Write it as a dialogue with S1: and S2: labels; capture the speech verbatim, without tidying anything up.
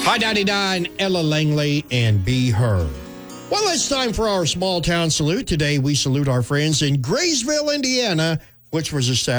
S1: High ninety-nine, Ella Langley, and Be Her. Well, it's time for our small town salute. Today, we salute our friends in Graysville, Indiana, which was established